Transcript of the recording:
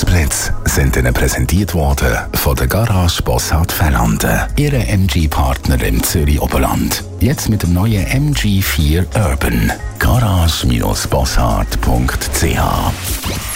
Parkplätze sind Ihnen präsentiert worden von der Garage Bossart Veilanden, Ihre MG-Partner im Zürich-Oberland. Jetzt mit dem neuen MG4 Urban. Garage-bossart.ch